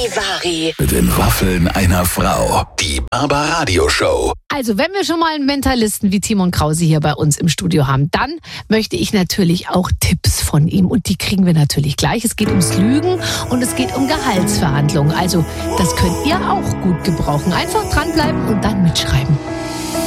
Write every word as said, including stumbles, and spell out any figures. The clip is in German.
Charivari. Mit den Waffeln einer Frau. Die Barbaradio Show. Also, wenn wir schon mal einen Mentalisten wie Timon Krause hier bei uns im Studio haben, dann möchte ich natürlich auch Tipps von ihm. Und die kriegen wir natürlich gleich. Es geht ums Lügen und es geht um Gehaltsverhandlungen. Also, das könnt ihr auch gut gebrauchen. Einfach dranbleiben und dann mitschreiben.